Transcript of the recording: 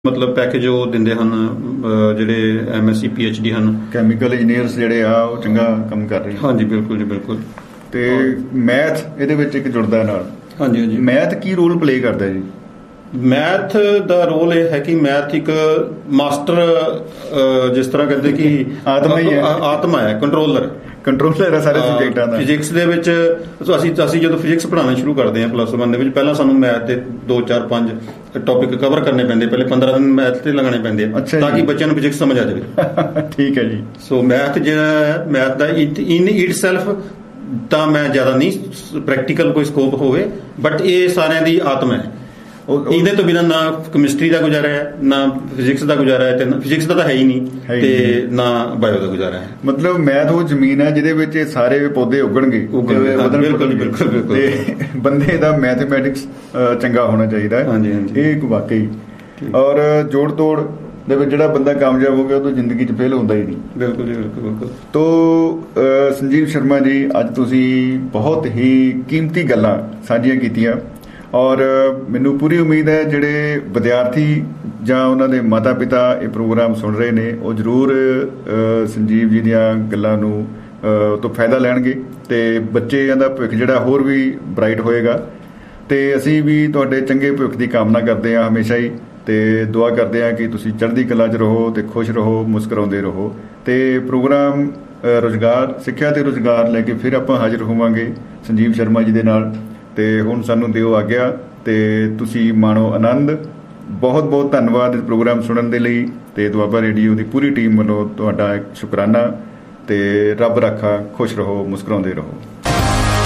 ਮਤਲਬ ਪੈਕੇਜ ਉਹ ਦਿੰਦੇ ਹਨ ਜਿਹੜੇ MSc PhD ਹਨ। ਕੈਮੀਕਲ ਇੰਜੀਨੀਅਰਸ ਜਿਹੜੇ ਆ ਉਹ ਚੰਗਾ ਕੰਮ ਕਰ ਰਹੇ। ਹਾਂਜੀ ਬਿਲਕੁਲ ਜੀ ਬਿਲਕੁਲ। ਤੇ ਮੈਥ ਇਹਦੇ ਵਿੱਚ ਇੱਕ ਜੁੜਦਾ ਨਾਲ। ਹਾਂਜੀ ਹਾਂਜੀ। ਮੈਥ ਕੀ ਰੋਲ ਪਲੇ ਕਰਦਾ ਜੀ? ਮੈਥ ਦਾ ਰੋਲ ਇਹ ਹੈ ਕਿ ਮੈਥ ਇੱਕ ਮਾਸਟਰ, ਜਿਸ ਤਰ੍ਹਾਂ ਕਹਿੰਦੇ ਕਿ ਆਤਮਾ ਹੈ, ਕੰਟਰੋਲਰ ਹੈ ਸਾਰੇ ਸਬਜੈਕਟਾਂ ਦਾ। ਫਿਜ਼ਿਕਸ ਦੇ ਵਿੱਚ ਅਸੀਂ ਜਦੋਂ ਫਿਜ਼ਿਕਸ ਪੜ੍ਹਾਉਣਾ ਸ਼ੁਰੂ ਕਰਦੇ ਹਾਂ +1 ਦੇ ਵਿੱਚ, ਪਹਿਲਾਂ ਸਾਨੂੰ ਮੈਥ ਦੇ 2 4 5 ਟੌਪਿਕ ਕਵਰ ਕਰਨੇ ਪੈਂਦੇ। ਪਹਿਲੇ 15 ਦਿਨ ਮੈਥ ਤੇ ਲਗਾਉਣੇ ਪੈਂਦੇ ਆ ਤਾਂ ਕਿ ਬੱਚਿਆਂ ਨੂੰ ਫਿਜ਼ਿਕਸ ਸਮਝ ਆ ਜਾਵੇ। ਠੀਕ ਹੈ ਜੀ। ਸੋ ਮੈਥ ਜਿਹੜਾ ਹੈ, math the in it self ਤਾਂ ਮੈਂ ਜ਼ਿਆਦਾ ਨਹੀਂ ਪ੍ਰੈਕਟੀਕਲ ਕੋਈ ਸਕੋਪ ਹੋਵੇ, ਬਟ ਇਹ ਸਾਰਿਆਂ ਦੀ ਆਤਮਾ ਹੈ। ਇਹਦੇ ਤੋਂ ਬਿਨਾਂ ਨਾ ਕੈਮਿਸਟਰੀ ਦਾ ਗੁਜ਼ਾਰਾ ਹੈ, ਨਾ ਫਿਜ਼ਿਕਸ ਦਾ ਗੁਜ਼ਾਰਾ ਹੈ, ਤੇ ਫਿਜ਼ਿਕਸ ਦਾ ਤਾਂ ਹੈ ਹੀ ਨਹੀਂ, ਤੇ ਨਾ ਬਾਇਓ ਦਾ ਗੁਜ਼ਾਰਾ ਹੈ। ਮਤਲਬ ਮੈਥ ਉਹ ਜ਼ਮੀਨ ਹੈ ਜਿਹਦੇ ਵਿੱਚ ਸਾਰੇ ਪੌਦੇ ਉੱਗਣਗੇ। ਬਿਲਕੁਲ। ਤੇ ਬੰਦੇ ਦਾ ਮੈਥਮੈਟਿਕਸ ਚੰਗਾ ਹੋਣਾ ਚਾਹੀਦਾ ਹੈ। ਹਾਂਜੀ ਹਾਂਜੀ, ਇਹ ਇੱਕ ਵਾਕਈ। ਔਰ ਜੋੜ ਤੋੜ ਦੇ ਵਿੱਚ ਜਿਹੜਾ ਬੰਦਾ ਕਾਮਯਾਬ ਹੋ ਗਿਆ ਉਹ ਤਾਂ ਜ਼ਿੰਦਗੀ 'ਚ ਫੇਲ ਹੁੰਦਾ ਹੀ ਨਹੀਂ। ਬਿਲਕੁਲ ਜੀ ਬਿਲਕੁਲ। ਤੋ ਸੰਜੀਵ ਸ਼ਰਮਾ ਜੀ, ਅੱਜ ਤੁਸੀਂ ਬਹੁਤ ਹੀ ਕੀਮਤੀ ਗੱਲਾਂ ਸਾਂਝੀਆਂ ਕੀਤੀਆਂ, ਔਰ ਮੈਨੂੰ ਪੂਰੀ ਉਮੀਦ ਹੈ ਜਿਹੜੇ ਵਿਦਿਆਰਥੀ ਜਾਂ ਉਹਨਾਂ ਦੇ ਮਾਤਾ ਪਿਤਾ ਇਹ ਪ੍ਰੋਗਰਾਮ ਸੁਣ ਰਹੇ ਨੇ ਉਹ ਜ਼ਰੂਰ ਸੰਜੀਵ ਜੀ ਦੀਆਂ ਗੱਲਾਂ ਨੂੰ ਤੋਂ ਫਾਇਦਾ ਲੈਣਗੇ, ਤੇ ਬੱਚਿਆਂ ਦਾ ਭਵਿੱਖ ਜਿਹੜਾ ਹੋਰ ਵੀ ਬ੍ਰਾਈਟ ਹੋਏਗਾ। ਤੇ ਅਸੀਂ ਵੀ ਤੁਹਾਡੇ ਚੰਗੇ ਭਵਿੱਖ ਦੀ ਕਾਮਨਾ ਕਰਦੇ ਹਾਂ ਹਮੇਸ਼ਾ ਹੀ, ਤੇ ਦੁਆ ਕਰਦੇ ਹਾਂ ਕਿ ਤੁਸੀਂ ਚੜ੍ਹਦੀ ਕਲਾ 'ਚ ਰਹੋ ਤੇ ਖੁਸ਼ ਰਹੋ, ਮੁਸਕਰਾਉਂਦੇ ਰਹੋ। ਤੇ ਪ੍ਰੋਗਰਾਮ ਰੁਜ਼ਗਾਰ, ਸਿੱਖਿਆ ਤੇ ਰੁਜ਼ਗਾਰ ਲੈ ਕੇ ਫਿਰ ਆਪਾਂ ਹਾਜ਼ਰ ਹੋਵਾਂਗੇ ਸੰਜੀਵ ਸ਼ਰਮਾ ਜੀ ਦੇ ਨਾਲ। ਤੇ ਹੁਣ ਸਾਨੂੰ ਦਿਓ ਆਗਿਆ, ਤੇ ਤੁਸੀਂ ਮਾਣੋ ਆਨੰਦ। ਬਹੁਤ ਬਹੁਤ ਧੰਨਵਾਦ ਇਸ ਪ੍ਰੋਗਰਾਮ ਸੁਣਨ ਦੇ ਲਈ, ਤੇ ਦੁਆਬਾ ਰੇਡੀਓ ਦੀ ਪੂਰੀ ਟੀਮ ਵੱਲੋਂ ਤੁਹਾਡਾ ਸ਼ੁਕਰਾਨਾ। ਤੇ ਰੱਬ ਰਾਖਾ, ਖੁਸ਼ ਰਹੋ, ਮੁਸਕਰਾਉਂਦੇ ਰਹੋ।